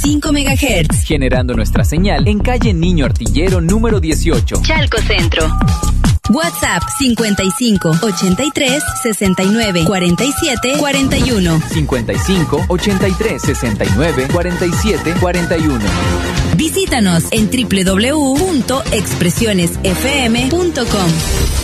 105 MHz. Generando nuestra señal en calle Niño Artillero número 18. Chalco Centro. WhatsApp 55 83 69 47 41. 55 83 69 47 41. Visítanos en www.expresionesfm.com.